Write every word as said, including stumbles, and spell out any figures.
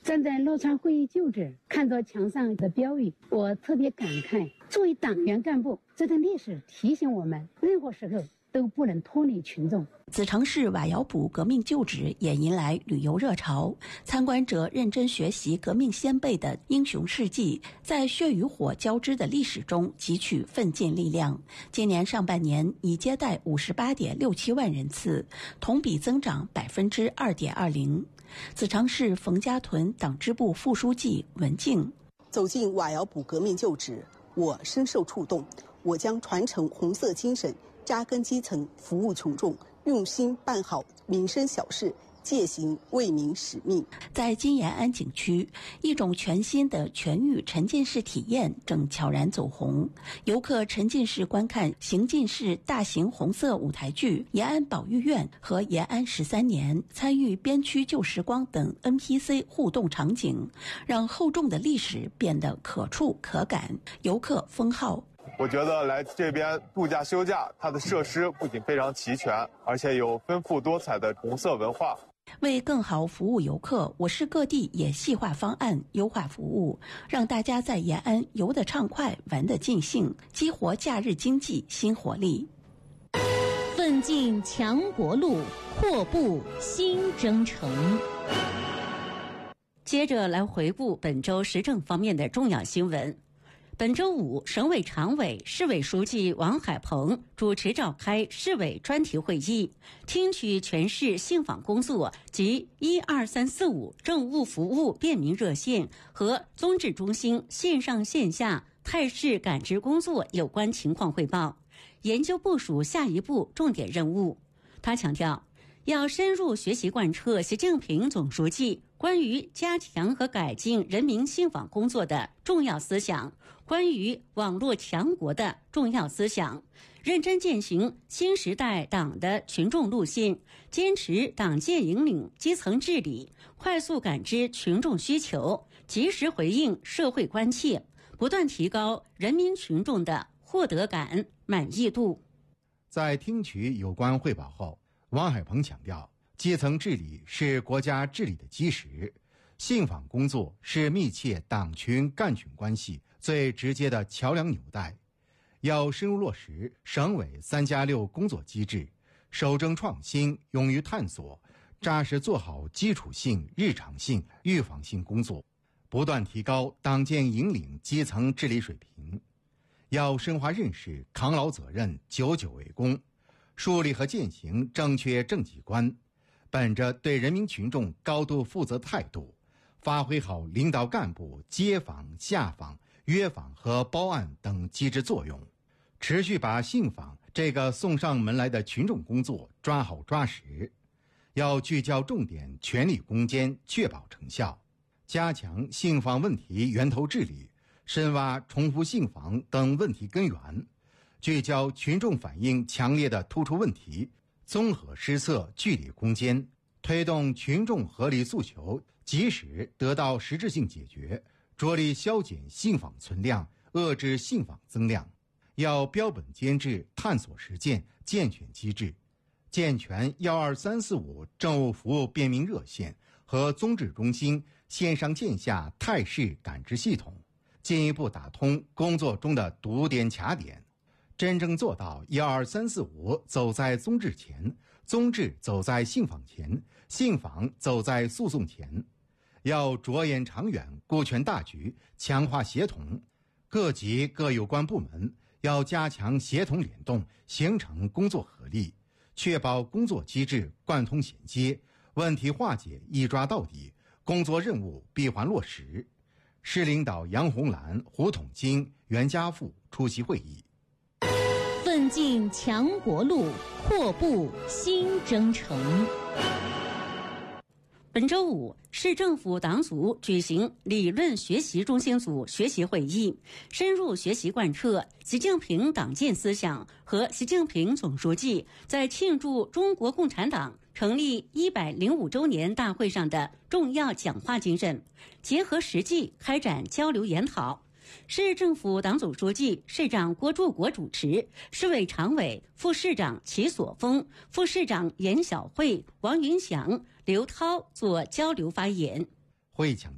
站在洛川会议旧址，看到墙上的标语，我特别感慨。作为党员干部，这段历史提醒我们，任何时候都不能脱离群众。 子城市瓦窑堡革命旧址也迎来旅游热潮，参观者认真学习革命先辈的英雄事迹，在血与火交织的历史中汲取奋进力量。今年上半年已接待五十八点六七万人次，同比增长百分之二点二零。子城市冯家屯党支部副书记文静走进瓦窑堡革命旧址，我深受触动。我将传承红色精神，扎根基层，服务群众，用心办好民生小事，践行为民使命。 在金延安景区，一种全新的全域沉浸式体验正悄然走红。游客沉浸式观看行进式大型红色舞台剧《延安保育院》和《延安十三年》，参与边区旧时光等 N P C 互动场景，让厚重的历史变得可触可感。游客封号。 我觉得来这边度假休假，它的设施不仅非常齐全，而且有丰富多彩的红色文化。 为更好服务游客，我市各地也细化方案，优化服务，让大家在延安游得畅快，玩得尽兴，激活假日经济新活力。 奋进强国路，阔步新征程。接着来回顾本周时政方面的重要新闻。本周五，省委常委、市委书记王海鹏主持召开市委专题会议，听取全市信访工作及一二三四五政务服务便民热线和综治中心线上线下态势感知工作有关情况汇报，研究部署下一步重点任务。他强调，要深入学习贯彻习近平总书记关于加强和改进人民信访工作的重要思想，关于网络强国的重要思想，认真践行新时代党的群众路线，坚持党建引领基层治理，快速感知群众需求，及时回应社会关切，不断提高人民群众的获得感、满意度。 在听取有关汇报后，王海鹏强调，基层治理是国家治理的基石，信访工作是密切党群干群关系最直接的桥梁纽带。要深入落实省委三加六工作机制，守正创新，勇于探索，扎实做好基础性、日常性、预防性工作，不断提高党建引领基层治理水平。要深化认识扛牢责任、久久为功，树立和践行正确政绩观，本着对人民群众高度负责态度，发挥好领导干部接访、下访、约访和报案等机制作用，持续把信访这个送上门来的群众工作抓好抓实。要聚焦重点，全力攻坚，确保成效，加强信访问题源头治理，深挖重复信访等问题根源，聚焦群众反映强烈的突出问题，综合施策，据理攻坚，推动群众合理诉求及时得到实质性解决，着力消减信访存量，遏制信访增量。要标本兼治，探索实践，健全机制，健全一二三四五政务服务便民热线和综治中心线上线下态势感知系统，进一步打通工作中的堵点卡点，真正做到一二三四五走在综治前，综治走在信访前，信访走在诉讼前。要着眼长远，顾全大局，强化协同，各级各有关部门要加强协同联动，形成工作合力，确保工作机制贯通衔接，问题化解一抓到底，工作任务闭环落实。市领导杨红兰、胡统金、袁家富出席会议。 奋进强国路，阔步新征程。本周五，市政府党组举行理论学习中心组学习会议，深入学习贯彻习近平党建思想和习近平总书记在庆祝中国共产党成立一百零五周年大会上的重要讲话精神，结合实际开展交流研讨。市政府党组书记、市长郭柱国主持，市委常委、副市长齐所峰、副市长严晓慧、王云祥、刘涛做交流发言。 会议强